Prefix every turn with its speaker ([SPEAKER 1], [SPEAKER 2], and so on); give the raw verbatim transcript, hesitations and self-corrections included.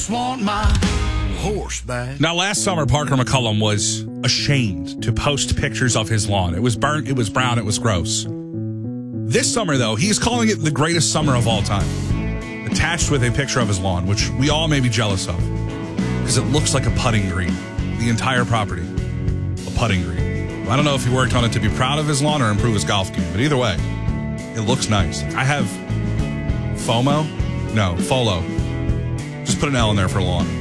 [SPEAKER 1] Want my horse back.
[SPEAKER 2] Now, last summer, Parker McCullum was ashamed to post pictures of his lawn. It was burnt, it was brown, it was gross. This summer, though, he is calling it the greatest summer of all time. Attached with a picture of his lawn, which we all may be jealous of, because it looks like a putting green. The entire property, a putting green. I don't know if he worked on it to be proud of his lawn or improve his golf game, but either way, it looks nice. I have FOMO? No, FOLO. Just put an L in there for lawn.